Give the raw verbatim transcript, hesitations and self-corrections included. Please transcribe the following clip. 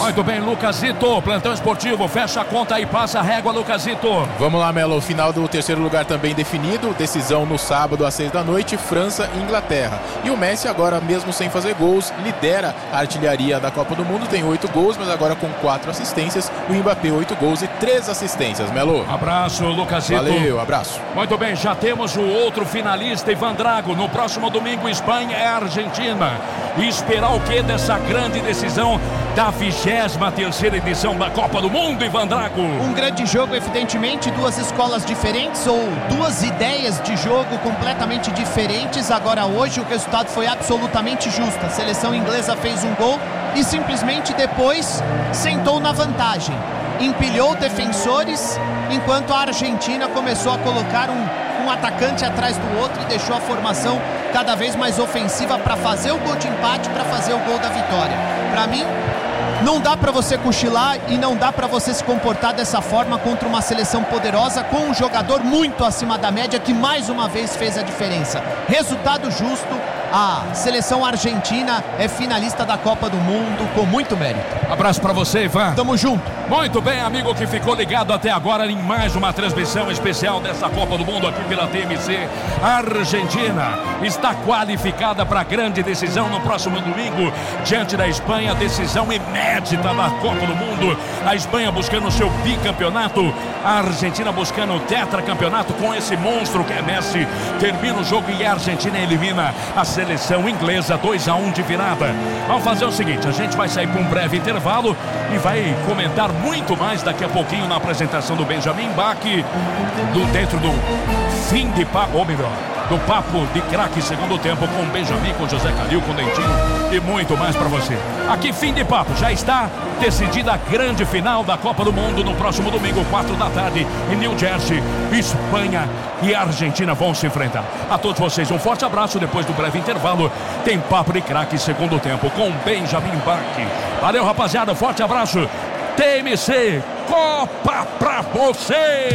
Muito bem, Lucasito, plantão esportivo, fecha a conta e passa a régua, Lucasito. Vamos lá, Melo, final do terceiro lugar também definido, decisão no sábado às seis da noite, França e Inglaterra. E o Messi agora, mesmo sem fazer gols, lidera a artilharia da Copa do Mundo, tem oito gols, mas agora com quatro assistências, o Mbappé oito gols e três assistências, Melo. Abraço, Lucasito. Valeu, abraço. Muito bem, já temos o outro finalista, Ivan Drago, no próximo domingo, Espanha é Argentina. E esperar o que dessa grande decisão da vigésima terceira edição da Copa do Mundo, Ivan Drago? Um grande jogo, evidentemente, duas escolas diferentes ou duas ideias de jogo completamente diferentes. Agora hoje o resultado foi absolutamente justo. A seleção inglesa fez um gol e simplesmente depois sentou na vantagem. Empilhou defensores, enquanto a Argentina começou a colocar um, um atacante atrás do outro e deixou a formação cada vez mais ofensiva para fazer o gol de empate, para fazer o gol da vitória. Para mim, não dá para você cochilar e não dá para você se comportar dessa forma contra uma seleção poderosa com um jogador muito acima da média que mais uma vez fez a diferença. Resultado justo, a seleção argentina é finalista da Copa do Mundo com muito mérito. Abraço para você, Ivan. Tamo junto. Muito bem, amigo que ficou ligado até agora em mais uma transmissão especial dessa Copa do Mundo aqui pela T M C. A Argentina está qualificada para a grande decisão no próximo domingo diante da Espanha, decisão inédita da Copa do Mundo. A Espanha buscando o seu bicampeonato, a Argentina buscando o tetracampeonato com esse monstro que é Messi. Termina o jogo e a Argentina elimina a seleção inglesa, dois a um de virada. Vamos fazer o seguinte, a gente vai sair para um breve intervalo e vai comentar muito mais daqui a pouquinho na apresentação do Benjamin Bach, do dentro do fim de papo, ou melhor, do papo de craque segundo tempo com Benjamin, com José Calil, com Dentinho e muito mais para você. Aqui fim de papo, já está decidida a grande final da Copa do Mundo no próximo domingo, quatro da tarde, em New Jersey. Espanha e Argentina vão se enfrentar. A todos vocês um forte abraço. Depois do breve intervalo tem papo de craque segundo tempo com Benjamin Bach. Valeu, rapaziada, forte abraço. T M C Copa pra você.